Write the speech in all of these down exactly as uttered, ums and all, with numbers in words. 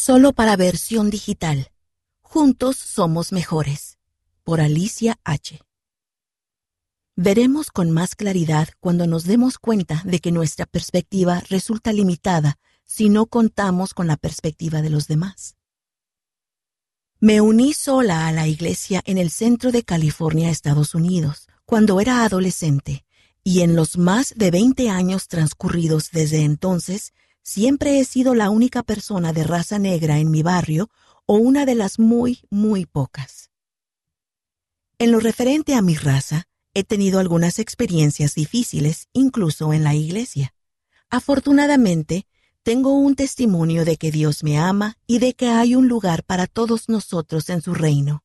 Solo para versión digital. Juntos somos mejores. Por Alicia H. Veremos con más claridad cuando nos demos cuenta de que nuestra perspectiva resulta limitada si no contamos con la perspectiva de los demás. Me uní sola a la iglesia en el centro de California, Estados Unidos, cuando era adolescente, y en los más de veinte años transcurridos desde entonces, siempre he sido la única persona de raza negra en mi barrio o una de las muy, muy pocas. En lo referente a mi raza, he tenido algunas experiencias difíciles, incluso en la iglesia. Afortunadamente, tengo un testimonio de que Dios me ama y de que hay un lugar para todos nosotros en su reino.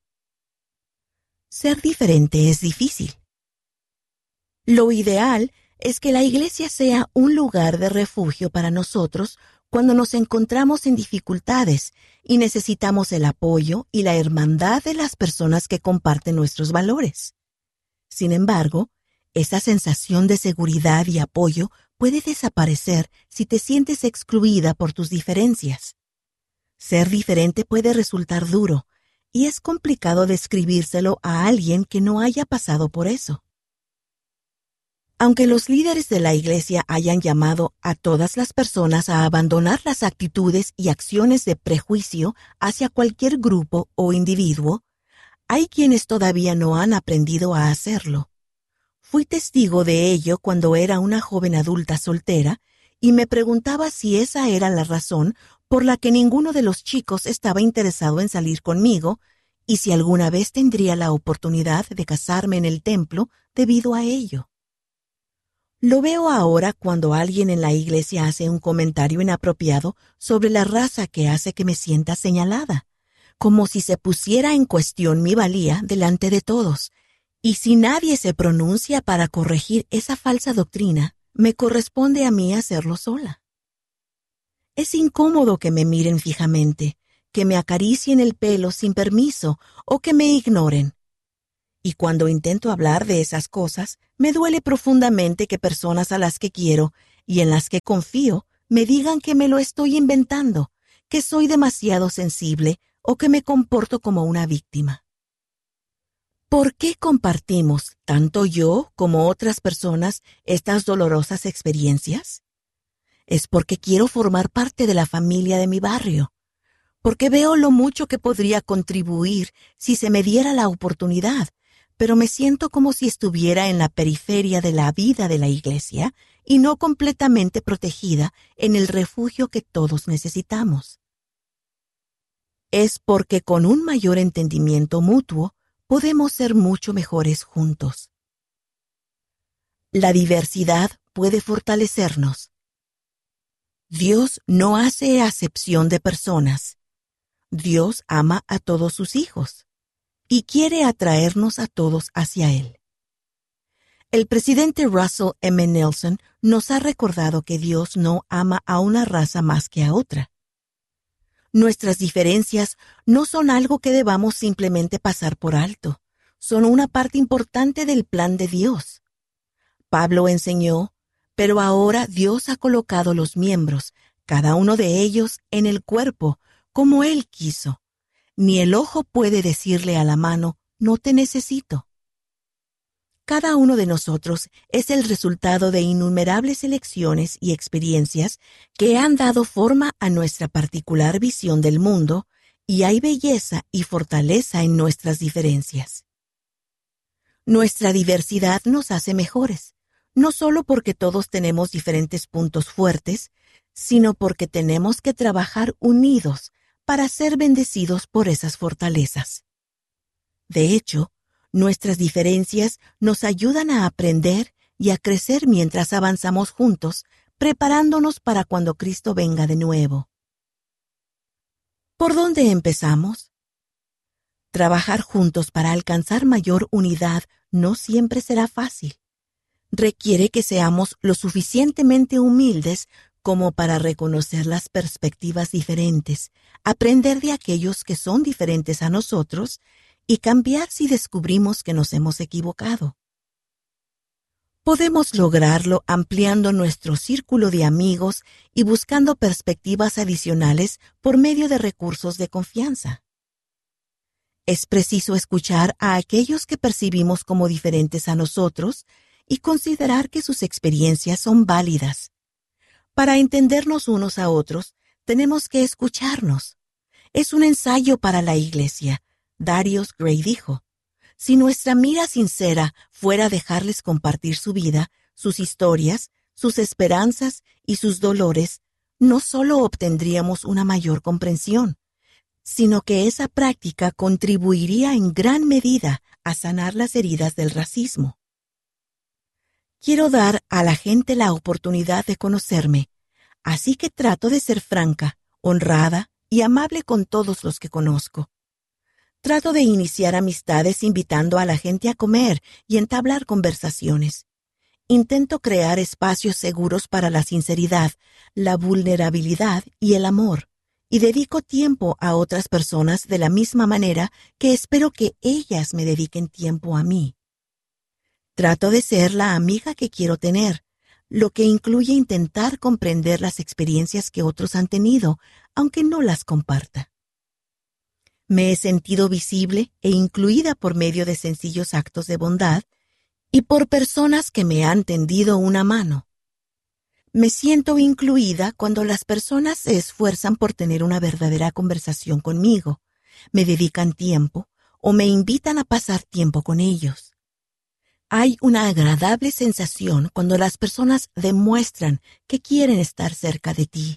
Ser diferente es difícil. Lo ideal es que la iglesia sea un lugar de refugio para nosotros cuando nos encontramos en dificultades y necesitamos el apoyo y la hermandad de las personas que comparten nuestros valores. Sin embargo, esa sensación de seguridad y apoyo puede desaparecer si te sientes excluida por tus diferencias. Ser diferente puede resultar duro, y es complicado describírselo a alguien que no haya pasado por eso. Aunque los líderes de la iglesia hayan llamado a todas las personas a abandonar las actitudes y acciones de prejuicio hacia cualquier grupo o individuo, hay quienes todavía no han aprendido a hacerlo. Fui testigo de ello cuando era una joven adulta soltera y me preguntaba si esa era la razón por la que ninguno de los chicos estaba interesado en salir conmigo y si alguna vez tendría la oportunidad de casarme en el templo debido a ello. Lo veo ahora cuando alguien en la iglesia hace un comentario inapropiado sobre la raza que hace que me sienta señalada, como si se pusiera en cuestión mi valía delante de todos, y si nadie se pronuncia para corregir esa falsa doctrina, me corresponde a mí hacerlo sola. Es incómodo que me miren fijamente, que me acaricien el pelo sin permiso o que me ignoren. Y cuando intento hablar de esas cosas, me duele profundamente que personas a las que quiero y en las que confío me digan que me lo estoy inventando, que soy demasiado sensible o que me comporto como una víctima. ¿Por qué compartimos, tanto yo como otras personas, estas dolorosas experiencias? Es porque quiero formar parte de la familia de mi barrio, porque veo lo mucho que podría contribuir si se me diera la oportunidad, pero me siento como si estuviera en la periferia de la vida de la iglesia y no completamente protegida en el refugio que todos necesitamos. Es porque con un mayor entendimiento mutuo podemos ser mucho mejores juntos. La diversidad puede fortalecernos. Dios no hace acepción de personas. Dios ama a todos sus hijos y quiere atraernos a todos hacia Él. El presidente Russell M. Nelson nos ha recordado que Dios no ama a una raza más que a otra. Nuestras diferencias no son algo que debamos simplemente pasar por alto, son una parte importante del plan de Dios. Pablo enseñó, pero ahora Dios ha colocado los miembros, cada uno de ellos, en el cuerpo, como Él quiso. Ni el ojo puede decirle a la mano, no te necesito. Cada uno de nosotros es el resultado de innumerables elecciones y experiencias que han dado forma a nuestra particular visión del mundo, y hay belleza y fortaleza en nuestras diferencias. Nuestra diversidad nos hace mejores, no solo porque todos tenemos diferentes puntos fuertes, sino porque tenemos que trabajar unidos para ser bendecidos por esas fortalezas. De hecho, nuestras diferencias nos ayudan a aprender y a crecer mientras avanzamos juntos, preparándonos para cuando Cristo venga de nuevo. ¿Por dónde empezamos? Trabajar juntos para alcanzar mayor unidad no siempre será fácil. Requiere que seamos lo suficientemente humildes como para reconocer las perspectivas diferentes, aprender de aquellos que son diferentes a nosotros y cambiar si descubrimos que nos hemos equivocado. Podemos lograrlo ampliando nuestro círculo de amigos y buscando perspectivas adicionales por medio de recursos de confianza. Es preciso escuchar a aquellos que percibimos como diferentes a nosotros y considerar que sus experiencias son válidas. Para entendernos unos a otros, tenemos que escucharnos. Es un ensayo para la Iglesia, Darius Gray dijo. Si nuestra mira sincera fuera dejarles compartir su vida, sus historias, sus esperanzas y sus dolores, no solo obtendríamos una mayor comprensión, sino que esa práctica contribuiría en gran medida a sanar las heridas del racismo. Quiero dar a la gente la oportunidad de conocerme, así que trato de ser franca, honrada y amable con todos los que conozco. Trato de iniciar amistades invitando a la gente a comer y entablar conversaciones. Intento crear espacios seguros para la sinceridad, la vulnerabilidad y el amor, y dedico tiempo a otras personas de la misma manera que espero que ellas me dediquen tiempo a mí. Trato de ser la amiga que quiero tener, lo que incluye intentar comprender las experiencias que otros han tenido, aunque no las comparta. Me he sentido visible e incluida por medio de sencillos actos de bondad y por personas que me han tendido una mano. Me siento incluida cuando las personas se esfuerzan por tener una verdadera conversación conmigo, me dedican tiempo o me invitan a pasar tiempo con ellos. Hay una agradable sensación cuando las personas demuestran que quieren estar cerca de ti.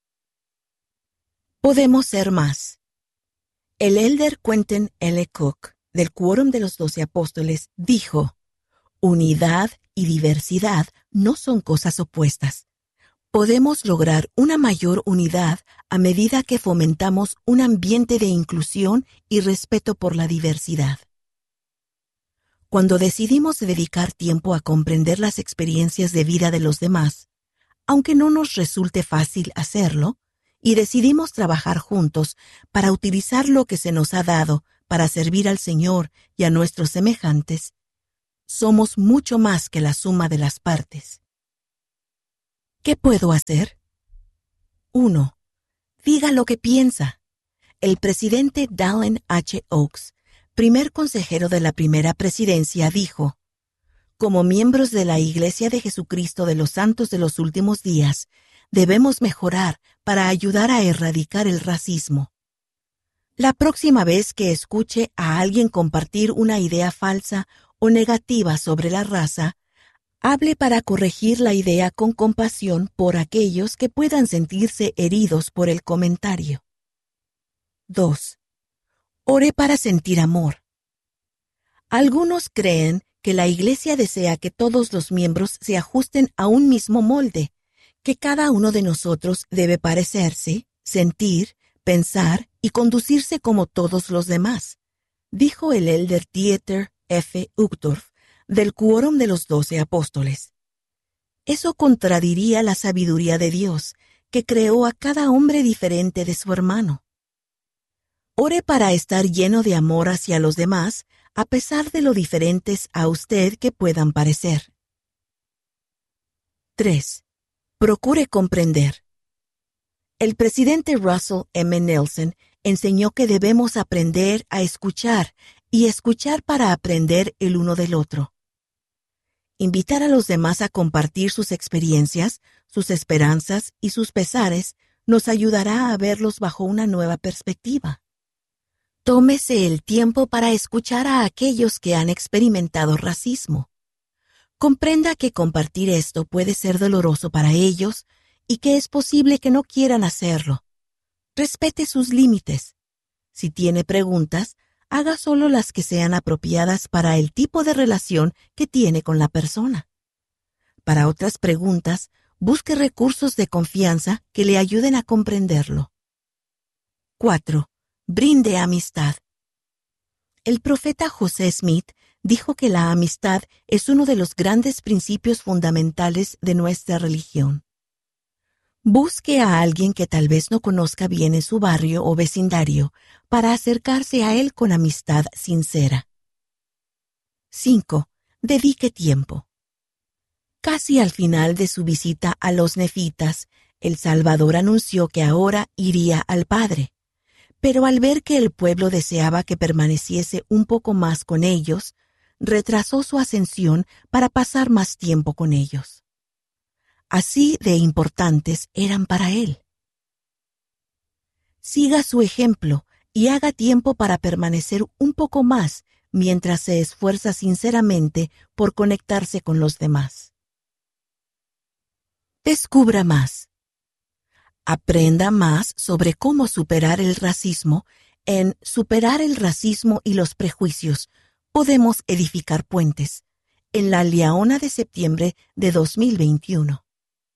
Podemos ser más. El elder Quentin L. Cook, del Quórum de los Doce Apóstoles, dijo: unidad y diversidad no son cosas opuestas. Podemos lograr una mayor unidad a medida que fomentamos un ambiente de inclusión y respeto por la diversidad. Cuando decidimos dedicar tiempo a comprender las experiencias de vida de los demás, aunque no nos resulte fácil hacerlo, y decidimos trabajar juntos para utilizar lo que se nos ha dado para servir al Señor y a nuestros semejantes, somos mucho más que la suma de las partes. ¿Qué puedo hacer? uno. Diga lo que piensa. El presidente Dallin H. Oaks, primer consejero de la primera presidencia, dijo: como miembros de la Iglesia de Jesucristo de los Santos de los Últimos Días, debemos mejorar para ayudar a erradicar el racismo. La próxima vez que escuche a alguien compartir una idea falsa o negativa sobre la raza, hable para corregir la idea con compasión por aquellos que puedan sentirse heridos por el comentario. dos. Ore para sentir amor. Algunos creen que la Iglesia desea que todos los miembros se ajusten a un mismo molde, que cada uno de nosotros debe parecerse, sentir, pensar y conducirse como todos los demás, dijo el elder Dieter F. Uchtdorf, del Quórum de los Doce Apóstoles. Eso contradiría la sabiduría de Dios, que creó a cada hombre diferente de su hermano. Ore para estar lleno de amor hacia los demás, a pesar de lo diferentes a usted que puedan parecer. tres. Procure comprender. El presidente Russell M. Nelson enseñó que debemos aprender a escuchar y escuchar para aprender el uno del otro. Invitar a los demás a compartir sus experiencias, sus esperanzas y sus pesares nos ayudará a verlos bajo una nueva perspectiva. Tómese el tiempo para escuchar a aquellos que han experimentado racismo. Comprenda que compartir esto puede ser doloroso para ellos y que es posible que no quieran hacerlo. Respete sus límites. Si tiene preguntas, haga solo las que sean apropiadas para el tipo de relación que tiene con la persona. Para otras preguntas, busque recursos de confianza que le ayuden a comprenderlo. cuatro. Brinde amistad. El profeta José Smith dijo que la amistad es uno de los grandes principios fundamentales de nuestra religión. Busque a alguien que tal vez no conozca bien en su barrio o vecindario para acercarse a él con amistad sincera. cinco. Dedique tiempo. Casi al final de su visita a los nefitas, el Salvador anunció que ahora iría al Padre. Pero al ver que el pueblo deseaba que permaneciese un poco más con ellos, retrasó su ascensión para pasar más tiempo con ellos. Así de importantes eran para él. Siga su ejemplo y haga tiempo para permanecer un poco más mientras se esfuerza sinceramente por conectarse con los demás. Descubra más. Aprenda más sobre cómo superar el racismo en Superar el racismo y los prejuicios. Podemos edificar puentes, en la Liaona de septiembre de dos mil veintiuno.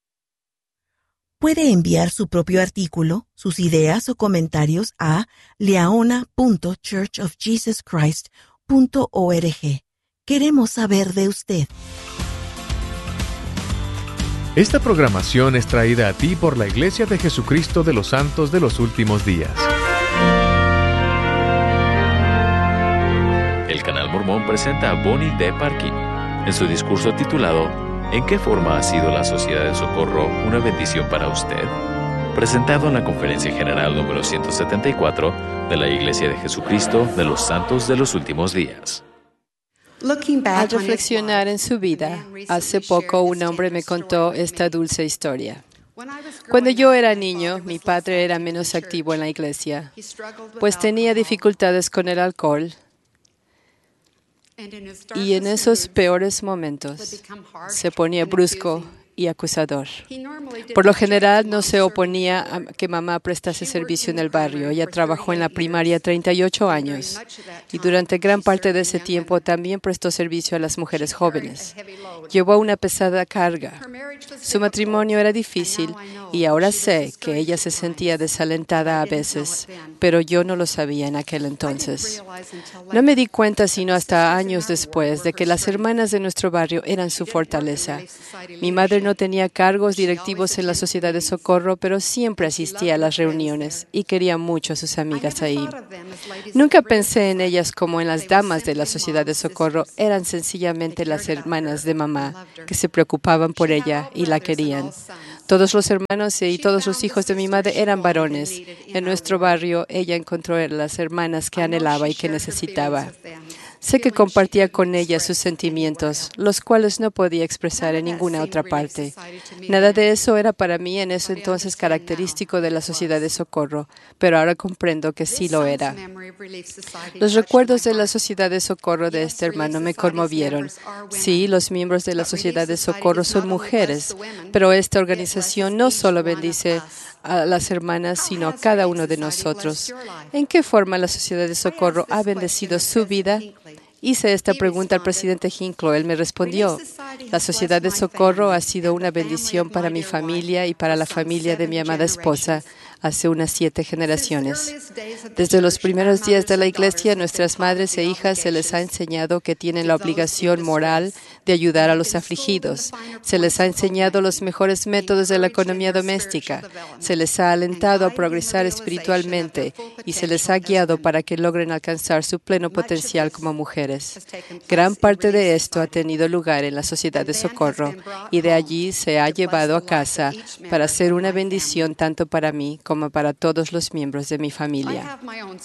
Puede enviar su propio artículo, sus ideas o comentarios a liaona punto church of jesus christ punto org. Queremos saber de usted. Esta programación es traída a ti por la Iglesia de Jesucristo de los Santos de los Últimos Días. El Canal Mormón presenta a Bonnie D. Parkin en su discurso titulado ¿En qué forma ha sido la Sociedad de Socorro una bendición para usted? Presentado en la Conferencia General número ciento setenta y cuatro de la Iglesia de Jesucristo de los Santos de los Últimos Días. Al reflexionar en su vida, hace poco un hombre me contó esta dulce historia. Cuando yo era niño, mi padre era menos activo en la iglesia, pues tenía dificultades con el alcohol, y en esos peores momentos se ponía brusco y acusador. Por lo general, no se oponía a que mamá prestase servicio en el barrio. Ella trabajó en la primaria treinta y ocho años y durante gran parte de ese tiempo también prestó servicio a las mujeres jóvenes. Llevó una pesada carga. Su matrimonio era difícil y ahora sé que ella se sentía desalentada a veces, pero yo no lo sabía en aquel entonces. No me di cuenta sino hasta años después de que las hermanas de nuestro barrio eran su fortaleza. Mi madre no tenía cargos directivos en la Sociedad de Socorro, pero siempre asistía a las reuniones y quería mucho a sus amigas ahí. Nunca pensé en ellas como en las damas de la Sociedad de Socorro, eran sencillamente las hermanas de mamá que se preocupaban por ella y la querían. Todos los hermanos y todos los hijos de mi madre eran varones. En nuestro barrio, ella encontró a las hermanas que anhelaba y que necesitaba. Sé que compartía con ella sus sentimientos, los cuales no podía expresar en ninguna otra parte. Nada de eso era para mí en ese entonces característico de la Sociedad de Socorro, pero ahora comprendo que sí lo era. Los recuerdos de la Sociedad de Socorro de este hermano me conmovieron. Sí, los miembros de la Sociedad de Socorro son mujeres, pero esta organización no solo bendice a las hermanas, sino a cada uno de nosotros. ¿En qué forma la Sociedad de Socorro ha bendecido su vida? Hice esta pregunta al presidente Hinklo. Él me respondió: la Sociedad de Socorro ha sido una bendición para mi familia y para la familia de mi amada esposa hace unas siete generaciones. Desde los primeros días de la Iglesia, a nuestras madres e hijas se les ha enseñado que tienen la obligación moral de ayudar a los afligidos. Se les ha enseñado los mejores métodos de la economía doméstica. Se les ha alentado a progresar espiritualmente y se les ha guiado para que logren alcanzar su pleno potencial como mujeres. Gran parte de esto ha tenido lugar en la Sociedad de Socorro y de allí se ha llevado a casa para ser una bendición tanto para mí como para todos los miembros de mi familia.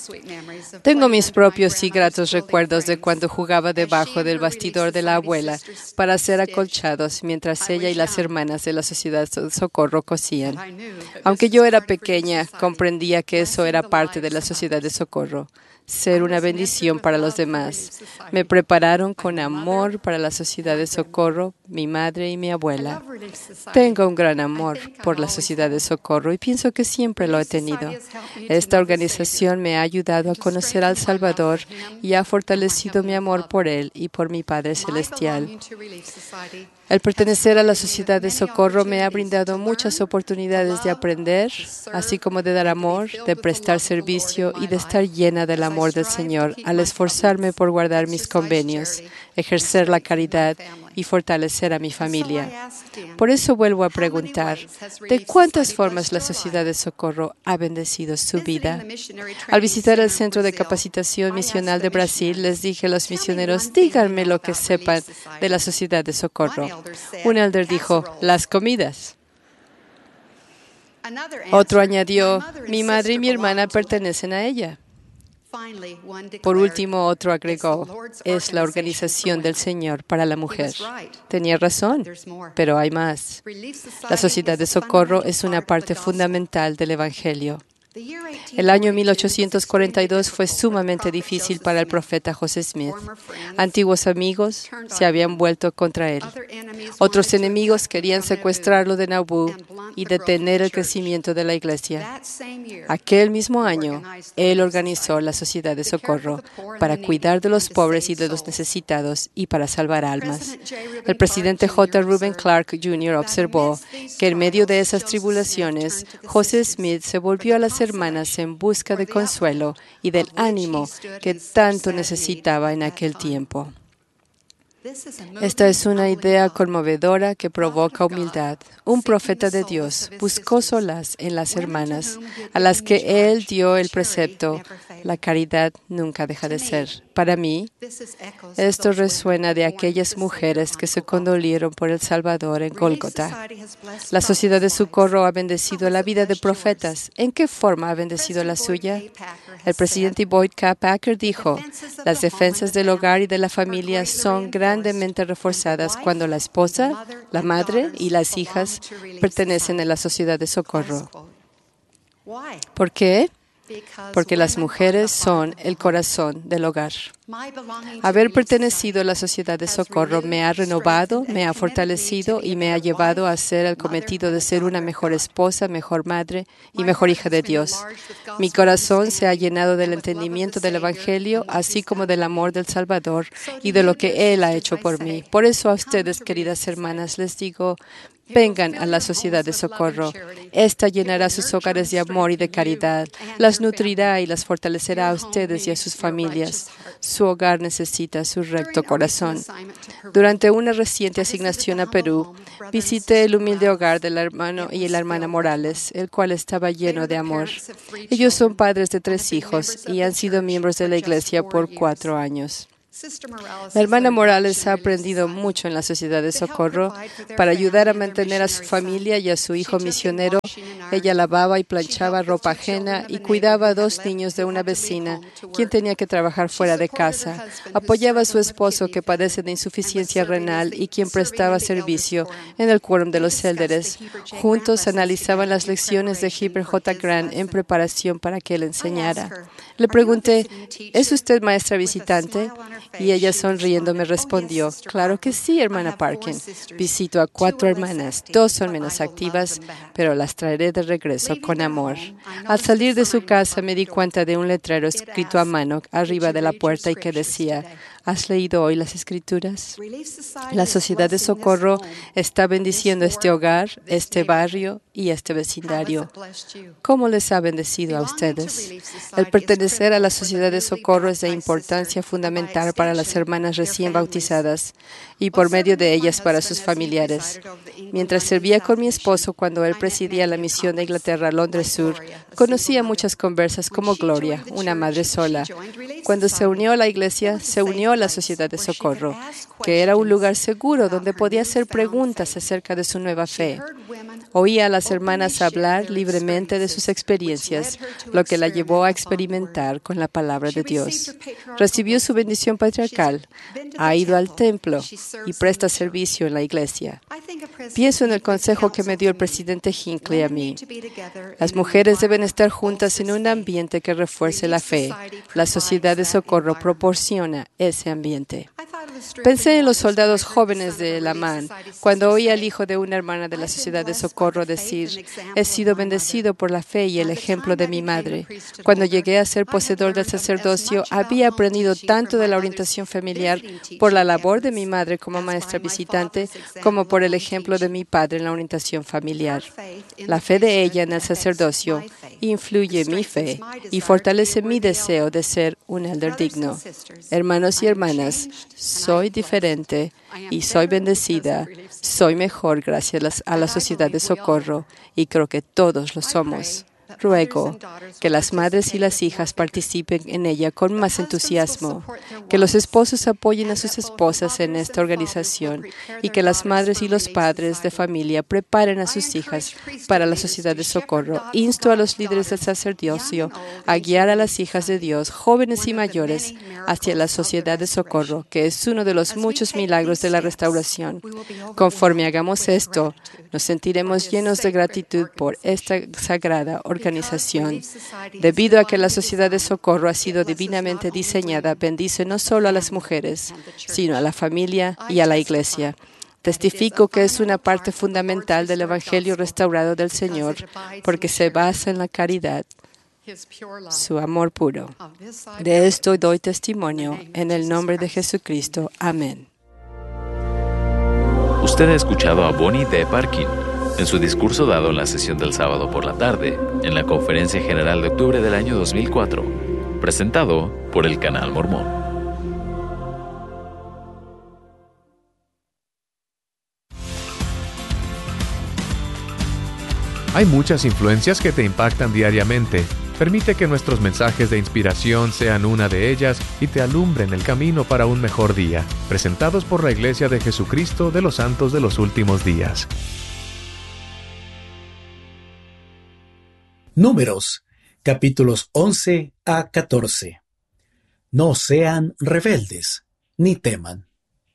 Tengo mis propios y gratos recuerdos de cuando jugaba debajo del bastidor de la abuela para hacer acolchados mientras ella y las hermanas de la Sociedad de Socorro cosían. Aunque yo era pequeña, comprendía que eso era parte de la Sociedad de Socorro. Ser una bendición para los demás. Me prepararon con amor para la Sociedad de Socorro, mi madre y mi abuela. Tengo un gran amor por la Sociedad de Socorro y pienso que siempre lo he tenido. Esta organización me ha ayudado a conocer al Salvador y ha fortalecido mi amor por Él y por mi Padre Celestial. El pertenecer a la Sociedad de Socorro me ha brindado muchas oportunidades de aprender, así como de dar amor, de prestar servicio y de estar llena del amor amor del Señor al esforzarme por guardar mis convenios, ejercer la caridad y fortalecer a mi familia. Por eso vuelvo a preguntar, ¿de cuántas formas la Sociedad de Socorro ha bendecido su vida? Al visitar el Centro de Capacitación Misional de Brasil, les dije a los misioneros, díganme lo que sepan de la Sociedad de Socorro. Un elder dijo, las comidas. Otro añadió, mi madre y mi hermana pertenecen a ella. Por último, otro agregó, es la organización del Señor para la mujer. Tenía razón, pero hay más. La Sociedad de Socorro es una parte fundamental del Evangelio. El año mil ochocientos cuarenta y dos fue sumamente difícil para el profeta José Smith. Antiguos amigos se habían vuelto contra él. Otros enemigos querían secuestrarlo de Nauvoo y detener el crecimiento de la iglesia. Aquel mismo año, él organizó la Sociedad de Socorro para cuidar de los pobres y de los necesitados y para salvar almas. El presidente J. Reuben Clark junior observó que en medio de esas tribulaciones, José Smith se volvió a las hermanas en busca de consuelo y del ánimo que tanto necesitaba en aquel tiempo. Esta es una idea conmovedora que provoca humildad. Un profeta de Dios buscó solaz en las hermanas, a las que él dio el precepto, la caridad nunca deja de ser. Para mí, esto resuena de aquellas mujeres que se condolieron por el Salvador en Gólgota. La Sociedad de Socorro ha bendecido la vida de profetas. ¿En qué forma ha bendecido la suya? El presidente Boyd K. Packer dijo, las defensas del hogar y de la familia son grandemente reforzadas cuando la esposa, la madre y las hijas pertenecen a la Sociedad de Socorro. ¿Por qué? Porque las mujeres son el corazón del hogar. Haber pertenecido a la Sociedad de Socorro me ha renovado, me ha fortalecido y me ha llevado a hacer el cometido de ser una mejor esposa, mejor madre y mejor hija de Dios. Mi corazón se ha llenado del entendimiento del Evangelio, así como del amor del Salvador y de lo que Él ha hecho por mí. Por eso a ustedes, queridas hermanas, les digo, vengan a la Sociedad de Socorro. Esta llenará sus hogares de amor y de caridad, las nutrirá y las fortalecerá a ustedes y a sus familias. Su hogar necesita su recto corazón. Durante una reciente asignación a Perú, visité el humilde hogar del hermano y la hermana Morales, el cual estaba lleno de amor. Ellos son padres de tres hijos y han sido miembros de la iglesia por cuatro años. La hermana Morales ha aprendido mucho en la Sociedad de Socorro para ayudar a mantener a su familia y a su hijo misionero. Ella lavaba y planchaba ropa ajena y cuidaba a dos niños de una vecina, quien tenía que trabajar fuera de casa. Apoyaba a su esposo, que padece de insuficiencia renal y quien prestaba servicio en el quórum de los élderes. Juntos analizaban las lecciones de Heber J. Grant en preparación para que él enseñara. Le pregunté, ¿es usted maestra visitante? Y ella sonriendo me respondió, claro que sí, hermana Parkin. Visito a cuatro hermanas, dos son menos activas, pero las traeré de regreso con amor. Al salir de su casa me di cuenta de un letrero escrito a mano arriba de la puerta y que decía, ¿has leído hoy las Escrituras? La Sociedad de Socorro está bendiciendo este hogar, este barrio y este vecindario. ¿Cómo les ha bendecido a ustedes? El pertenecer a la Sociedad de Socorro es de importancia fundamental para las hermanas recién bautizadas y por medio de ellas para sus familiares. Mientras servía con mi esposo cuando él presidía la misión de Inglaterra a Londres Sur, conocí a muchas conversas como Gloria, una madre sola. Cuando se unió a la iglesia, se unió a la Sociedad de Socorro, que era un lugar seguro donde podía hacer preguntas acerca de su nueva fe. Oía a las hermanas hablar libremente de sus experiencias, lo que la llevó a experimentar con la palabra de Dios. Recibió su bendición patriarcal, ha ido al templo y presta servicio en la iglesia. Pienso en el consejo que me dio el presidente Hinckley a mí. Las mujeres deben estar juntas en un ambiente que refuerce la fe. La Sociedad de Socorro proporciona ese ambiente. Pensé en los soldados jóvenes de La Man, cuando oí al hijo de una hermana de la Sociedad de Socorro decir, he sido bendecido por la fe y el ejemplo de mi madre. Cuando llegué a ser poseedor del sacerdocio, había aprendido tanto de la orientación familiar por la labor de mi madre como maestra visitante, como por el ejemplo de mi padre en la orientación familiar. La fe de ella en el sacerdocio influye mi fe y fortalece mi deseo de ser un elder digno. Hermanos y hermanas, soy diferente y soy bendecida. Soy mejor gracias a la sociedad de socorro y creo que todos lo somos. Ruego que las madres y las hijas participen en ella con más entusiasmo, que los esposos apoyen a sus esposas en esta organización y que las madres y los padres de familia preparen a sus hijas para la sociedad de socorro. Insto a los líderes del sacerdocio a guiar a las hijas de Dios, jóvenes y mayores, hacia la sociedad de socorro, que es uno de los muchos milagros de la restauración. Conforme hagamos esto, nos sentiremos llenos de gratitud por esta sagrada organización. Organización. Debido a que la sociedad de socorro ha sido divinamente diseñada, bendice no solo a las mujeres, sino a la familia y a la iglesia. Testifico que es una parte fundamental del Evangelio restaurado del Señor, porque se basa en la caridad, su amor puro. De esto doy testimonio en el nombre de Jesucristo. Amén. Usted ha escuchado a Bonnie D. Parkin en su discurso dado en la sesión del sábado por la tarde, en la Conferencia General de octubre del año dos mil cuatro, presentado por el Canal Mormón. Hay muchas influencias que te impactan diariamente. Permite que nuestros mensajes de inspiración sean una de ellas y te alumbren el camino para un mejor día. Presentados por la Iglesia de Jesucristo de los Santos de los Últimos Días. Números, capítulos once a catorce. No sean rebeldes, ni teman.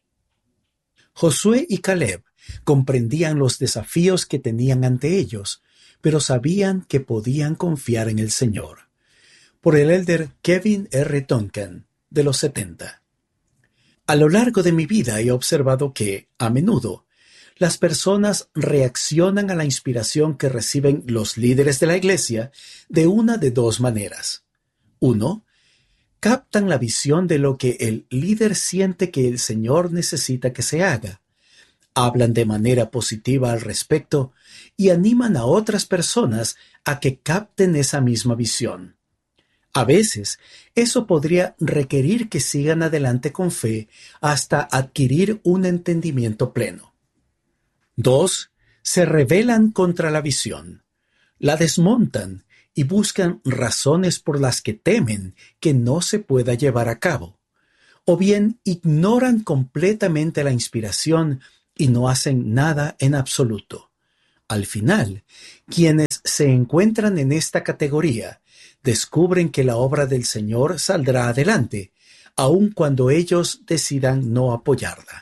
Josué y Caleb comprendían los desafíos que tenían ante ellos, pero sabían que podían confiar en el Señor. Por el elder Kevin R. Duncan, de los setenta. A lo largo de mi vida he observado que, a menudo, las personas reaccionan a la inspiración que reciben los líderes de la iglesia de una de dos maneras. Uno, captan la visión de lo que el líder siente que el Señor necesita que se haga, hablan de manera positiva al respecto y animan a otras personas a que capten esa misma visión. A veces, eso podría requerir que sigan adelante con fe hasta adquirir un entendimiento pleno. Dos, se rebelan contra la visión, la desmontan y buscan razones por las que temen que no se pueda llevar a cabo, o bien ignoran completamente la inspiración y no hacen nada en absoluto. Al final, quienes se encuentran en esta categoría descubren que la obra del Señor saldrá adelante, aun cuando ellos decidan no apoyarla.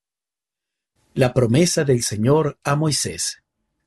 La promesa del Señor a Moisés.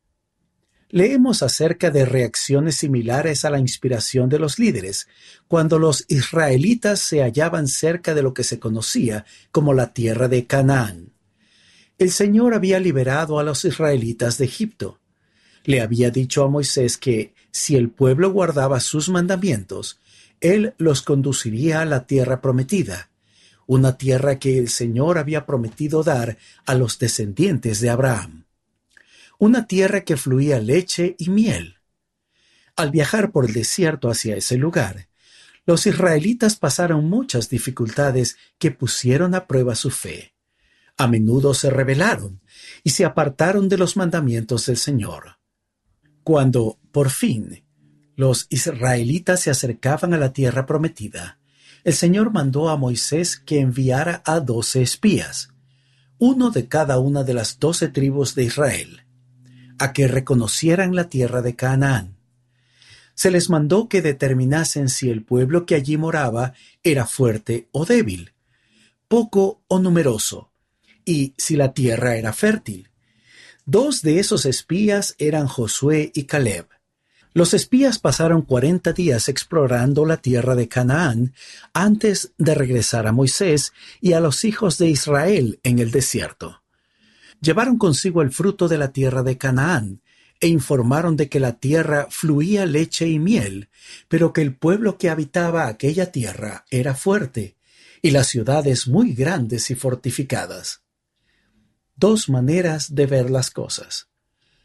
Leemos acerca de reacciones similares a la inspiración de los líderes, cuando los israelitas se hallaban cerca de lo que se conocía como la tierra de Canaán. El Señor había liberado a los israelitas de Egipto. Le había dicho a Moisés que, si el pueblo guardaba sus mandamientos, él los conduciría a la tierra prometida, una tierra que el Señor había prometido dar a los descendientes de Abraham. Una tierra que fluía leche y miel. Al viajar por el desierto hacia ese lugar, los israelitas pasaron muchas dificultades que pusieron a prueba su fe. A menudo se rebelaron y se apartaron de los mandamientos del Señor. Cuando, por fin, los israelitas se acercaban a la tierra prometida, el Señor mandó a Moisés que enviara a doce espías, uno de cada una de las doce tribus de Israel, a que reconocieran la tierra de Canaán. Se les mandó que determinasen si el pueblo que allí moraba era fuerte o débil, poco o numeroso, y si la tierra era fértil. Dos de esos espías eran Josué y Caleb. Los espías pasaron cuarenta días explorando la tierra de Canaán antes de regresar a Moisés y a los hijos de Israel en el desierto. Llevaron consigo el fruto de la tierra de Canaán e informaron de que la tierra fluía leche y miel, pero que el pueblo que habitaba aquella tierra era fuerte y las ciudades muy grandes y fortificadas. Dos maneras de ver las cosas.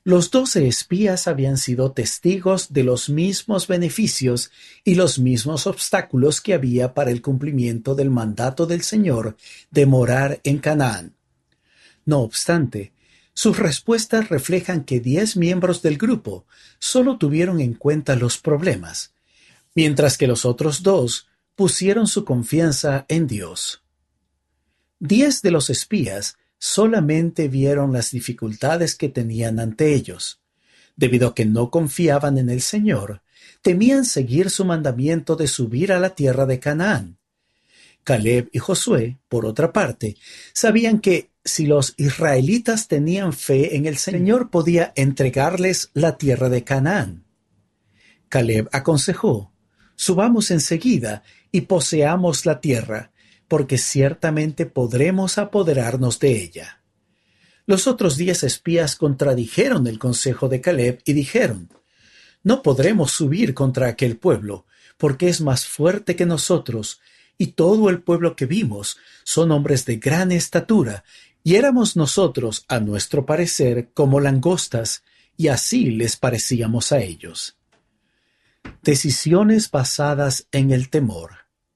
Los doce espías habían sido testigos de los mismos beneficios y los mismos obstáculos que había para el cumplimiento del mandato del Señor de morar en Canaán. No obstante, sus respuestas reflejan que diez miembros del grupo solo tuvieron en cuenta los problemas, mientras que los otros dos pusieron su confianza en Dios. Diez de los espías solamente vieron las dificultades que tenían ante ellos. Debido a que no confiaban en el Señor, temían seguir su mandamiento de subir a la tierra de Canaán. Caleb y Josué, por otra parte, sabían que si los israelitas tenían fe en el Señor, podía entregarles la tierra de Canaán. Caleb aconsejó: subamos enseguida y poseamos la tierra, porque ciertamente podremos apoderarnos de ella. Los otros diez espías contradijeron el consejo de Caleb y dijeron: no podremos subir contra aquel pueblo, porque es más fuerte que nosotros, y todo el pueblo que vimos son hombres de gran estatura, y éramos nosotros, a nuestro parecer, como langostas, y así les parecíamos a ellos. Decisiones basadas en el temor.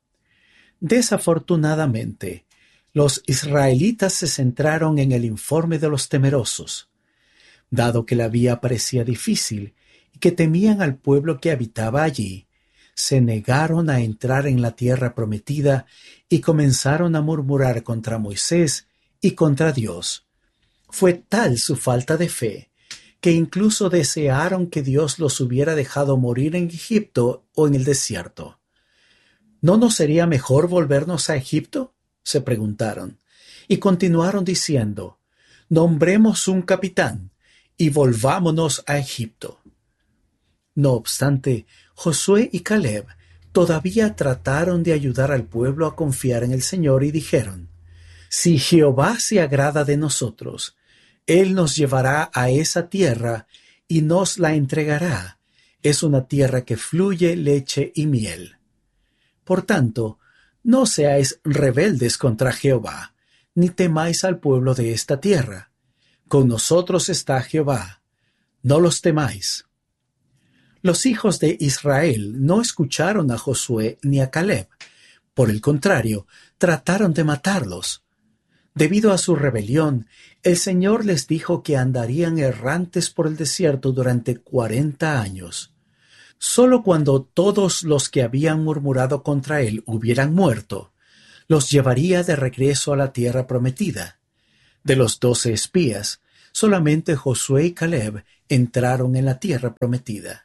Desafortunadamente, los israelitas se centraron en el informe de los temerosos. Dado que la vía parecía difícil y que temían al pueblo que habitaba allí, se negaron a entrar en la tierra prometida y comenzaron a murmurar contra Moisés y contra Dios. Fue tal su falta de fe que incluso desearon que Dios los hubiera dejado morir en Egipto o en el desierto. ¿No nos sería mejor volvernos a Egipto?, se preguntaron, y continuaron diciendo: nombremos un capitán y volvámonos a Egipto. No obstante, Josué y Caleb todavía trataron de ayudar al pueblo a confiar en el Señor y dijeron: si Jehová se agrada de nosotros, Él nos llevará a esa tierra y nos la entregará. Es una tierra que fluye leche y miel. Por tanto, no seáis rebeldes contra Jehová, ni temáis al pueblo de esta tierra. Con nosotros está Jehová. No los temáis. Los hijos de Israel no escucharon a Josué ni a Caleb. Por el contrario, trataron de matarlos. Debido a su rebelión, el Señor les dijo que andarían errantes por el desierto durante cuarenta años. Solo cuando todos los que habían murmurado contra él hubieran muerto, los llevaría de regreso a la tierra prometida. De los doce espías, solamente Josué y Caleb entraron en la tierra prometida.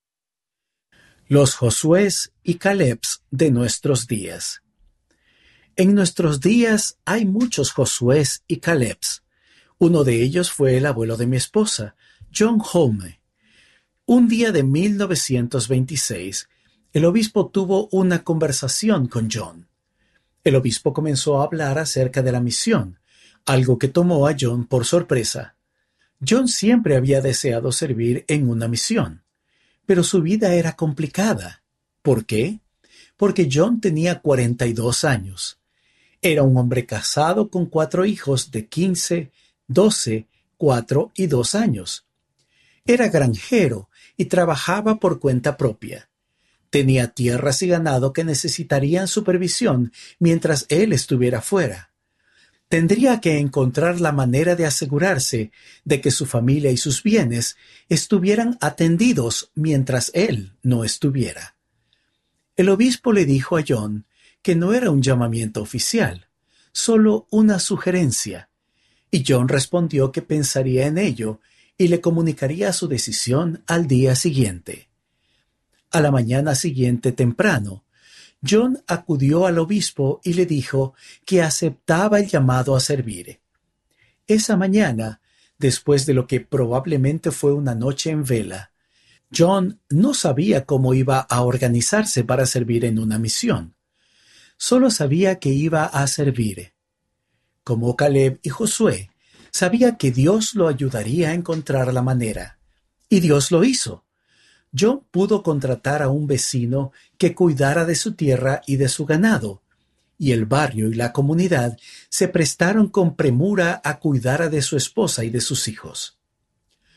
Los Josués y Calebs de nuestros días. En nuestros días hay muchos Josués y Calebs. Uno de ellos fue el abuelo de mi esposa, John Holme. Un día de mil novecientos veintiséis, el obispo tuvo una conversación con John. El obispo comenzó a hablar acerca de la misión, algo que tomó a John por sorpresa. John siempre había deseado servir en una misión, pero su vida era complicada. ¿Por qué? Porque John tenía cuarenta y dos años. Era un hombre casado con cuatro hijos de quince, doce, cuatro y dos años. Era granjero y trabajaba por cuenta propia. Tenía tierras y ganado que necesitarían supervisión mientras él estuviera fuera. Tendría que encontrar la manera de asegurarse de que su familia y sus bienes estuvieran atendidos mientras él no estuviera. El obispo le dijo a John que no era un llamamiento oficial, solo una sugerencia, y John respondió que pensaría en ello y le comunicaría su decisión al día siguiente. A la mañana siguiente temprano, John acudió al obispo y le dijo que aceptaba el llamado a servir. Esa mañana, después de lo que probablemente fue una noche en vela, John no sabía cómo iba a organizarse para servir en una misión. Solo sabía que iba a servir. Como Caleb y Josué, sabía que Dios lo ayudaría a encontrar la manera. Y Dios lo hizo. John pudo contratar a un vecino que cuidara de su tierra y de su ganado, y el barrio y la comunidad se prestaron con premura a cuidar de su esposa y de sus hijos.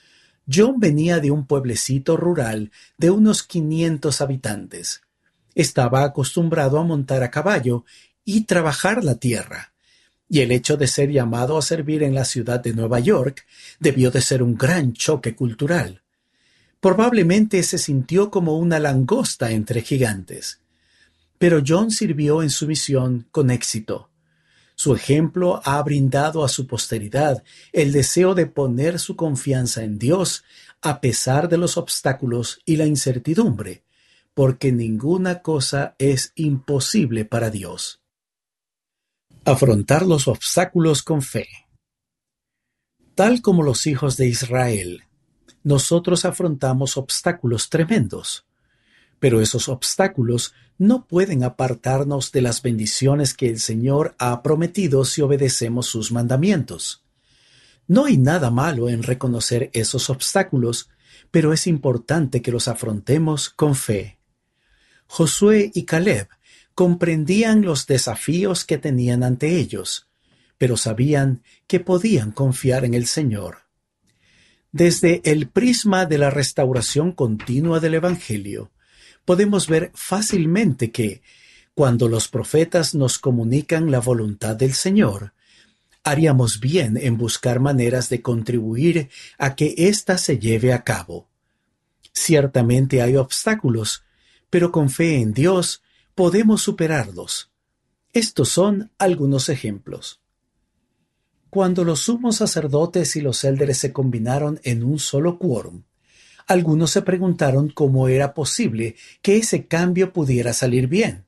John venía de un pueblecito rural de unos quinientos habitantes. Estaba acostumbrado a montar a caballo y trabajar la tierra, y el hecho de ser llamado a servir en la ciudad de Nueva York debió de ser un gran choque cultural. Probablemente se sintió como una langosta entre gigantes. Pero John sirvió en su misión con éxito. Su ejemplo ha brindado a su posteridad el deseo de poner su confianza en Dios a pesar de los obstáculos y la incertidumbre, porque ninguna cosa es imposible para Dios. Afrontar los obstáculos con fe. Tal como los hijos de Israel, nosotros afrontamos obstáculos tremendos, pero esos obstáculos no pueden apartarnos de las bendiciones que el Señor ha prometido si obedecemos sus mandamientos. No hay nada malo en reconocer esos obstáculos, pero es importante que los afrontemos con fe. Josué y Caleb comprendían los desafíos que tenían ante ellos, pero sabían que podían confiar en el Señor. Desde el prisma de la restauración continua del Evangelio, podemos ver fácilmente que, cuando los profetas nos comunican la voluntad del Señor, haríamos bien en buscar maneras de contribuir a que ésta se lleve a cabo. Ciertamente hay obstáculos, pero con fe en Dios podemos superarlos. Estos son algunos ejemplos. Cuando los sumos sacerdotes y los élderes se combinaron en un solo quórum, algunos se preguntaron cómo era posible que ese cambio pudiera salir bien.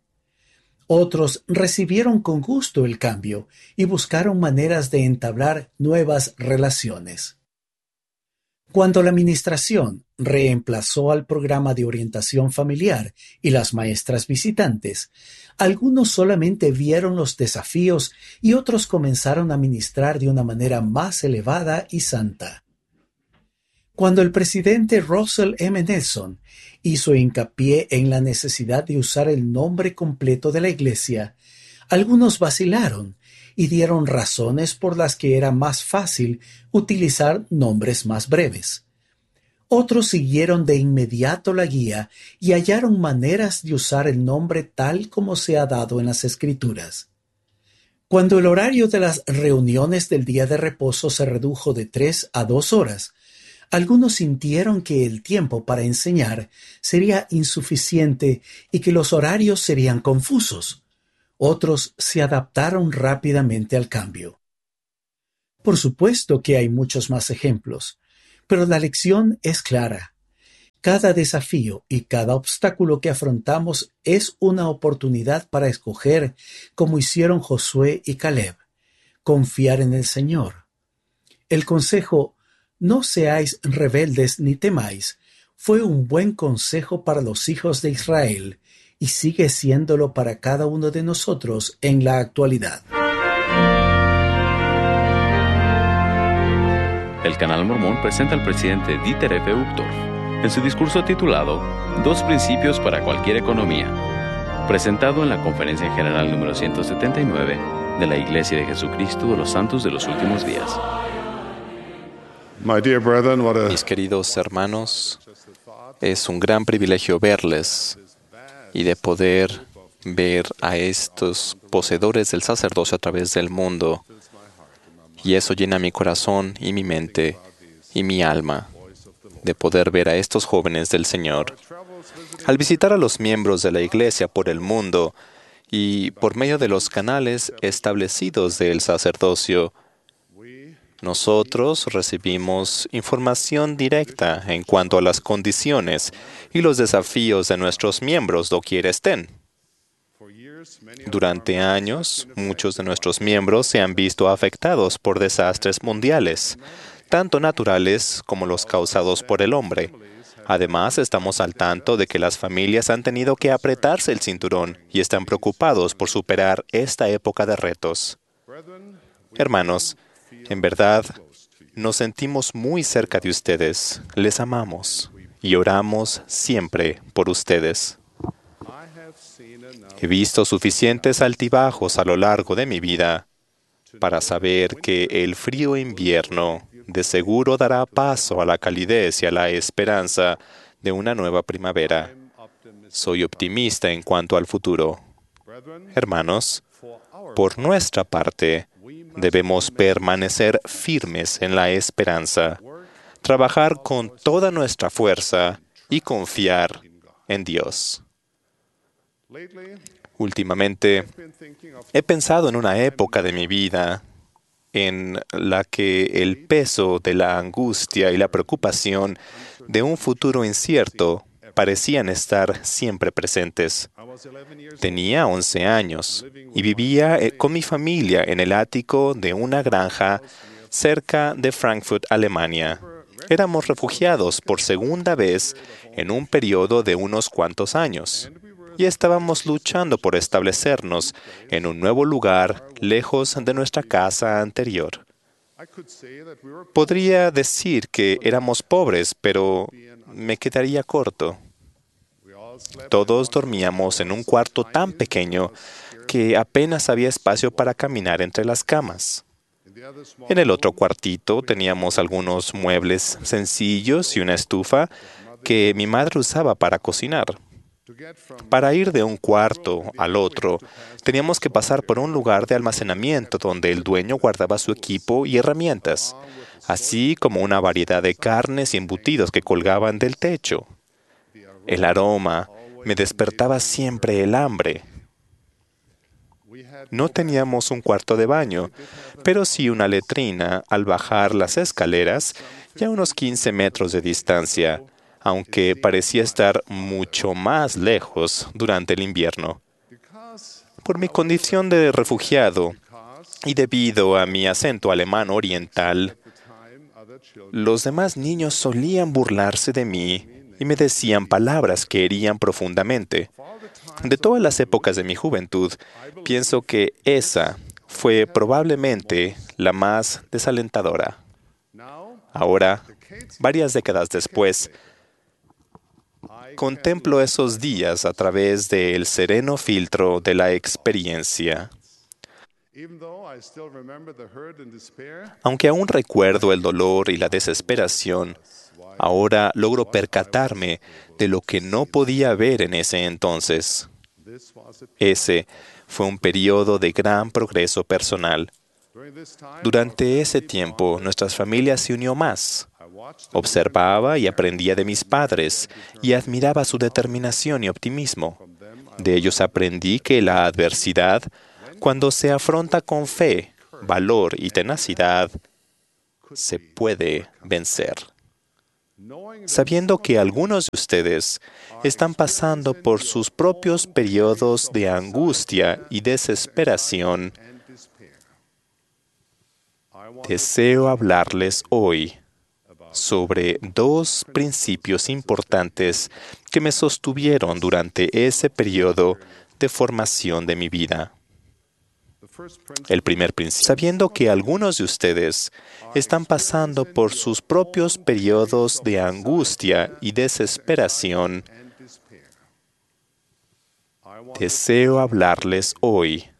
Otros recibieron con gusto el cambio y buscaron maneras de entablar nuevas relaciones. Cuando la administración reemplazó al programa de orientación familiar y las maestras visitantes, algunos solamente vieron los desafíos y otros comenzaron a ministrar de una manera más elevada y santa. Cuando el presidente Russell M. Nelson hizo hincapié en la necesidad de usar el nombre completo de la Iglesia, algunos vacilaron y dieron razones por las que era más fácil utilizar nombres más breves. Otros siguieron de inmediato la guía y hallaron maneras de usar el nombre tal como se ha dado en las Escrituras. Cuando el horario de las reuniones del día de reposo se redujo de tres a dos horas, algunos sintieron que el tiempo para enseñar sería insuficiente y que los horarios serían confusos. Otros se adaptaron rápidamente al cambio. Por supuesto que hay muchos más ejemplos, pero la lección es clara. Cada desafío y cada obstáculo que afrontamos es una oportunidad para escoger, como hicieron Josué y Caleb, confiar en el Señor. El consejo «No seáis rebeldes ni temáis» fue un buen consejo para los hijos de Israel y sigue siéndolo para cada uno de nosotros en la actualidad. El Canal Mormón presenta al presidente Dieter F. Uchtdorf en su discurso titulado Dos principios para cualquier economía, presentado en la Conferencia General número ciento setenta y nueve de la Iglesia de Jesucristo de los Santos de los Últimos Días. Mis queridos hermanos, es un gran privilegio verles y de poder ver a estos poseedores del sacerdocio a través del mundo. Y eso llena mi corazón y mi mente y mi alma, de poder ver a estos jóvenes del Señor. Al visitar a los miembros de la Iglesia por el mundo y por medio de los canales establecidos del sacerdocio, nosotros recibimos información directa en cuanto a las condiciones y los desafíos de nuestros miembros doquiera estén. Durante años, muchos de nuestros miembros se han visto afectados por desastres mundiales, tanto naturales como los causados por el hombre. Además, estamos al tanto de que las familias han tenido que apretarse el cinturón y están preocupados por superar esta época de retos. Hermanos, en verdad, nos sentimos muy cerca de ustedes, les amamos y oramos siempre por ustedes. He visto suficientes altibajos a lo largo de mi vida para saber que el frío invierno de seguro dará paso a la calidez y a la esperanza de una nueva primavera. Soy optimista en cuanto al futuro. Hermanos, por nuestra parte, debemos permanecer firmes en la esperanza, trabajar con toda nuestra fuerza y confiar en Dios. Últimamente, he pensado en una época de mi vida en la que el peso de la angustia y la preocupación de un futuro incierto parecían estar siempre presentes. Tenía once años y vivía con mi familia en el ático de una granja cerca de Frankfurt, Alemania. Éramos refugiados por segunda vez en un periodo de unos cuantos años y estábamos luchando por establecernos en un nuevo lugar lejos de nuestra casa anterior. Podría decir que éramos pobres, pero me quedaría corto. Todos dormíamos en un cuarto tan pequeño que apenas había espacio para caminar entre las camas. En el otro cuartito teníamos algunos muebles sencillos y una estufa que mi madre usaba para cocinar. Para ir de un cuarto al otro, teníamos que pasar por un lugar de almacenamiento donde el dueño guardaba su equipo y herramientas, así como una variedad de carnes y embutidos que colgaban del techo. El aroma me despertaba siempre el hambre. No teníamos un cuarto de baño, pero sí una letrina al bajar las escaleras y a unos quince metros de distancia, aunque parecía estar mucho más lejos durante el invierno. Por mi condición de refugiado y debido a mi acento alemán oriental, los demás niños solían burlarse de mí y me decían palabras que herían profundamente. De todas las épocas de mi juventud, pienso que esa fue probablemente la más desalentadora. Ahora, varias décadas después, contemplo esos días a través del sereno filtro de la experiencia. Aunque aún recuerdo el dolor y la desesperación, ahora logro percatarme de lo que no podía ver en ese entonces. Ese fue un periodo de gran progreso personal. Durante ese tiempo, nuestra familia se unió más. Observaba y aprendía de mis padres y admiraba su determinación y optimismo. De ellos aprendí que la adversidad, cuando se afronta con fe, valor y tenacidad, se puede vencer. Sabiendo que algunos de ustedes están pasando por sus propios periodos de angustia y desesperación, deseo hablarles hoy sobre dos principios importantes que me sostuvieron durante ese periodo de formación de mi vida. El primer principio, sabiendo que algunos de ustedes están pasando por sus propios periodos de angustia y desesperación, deseo hablarles hoy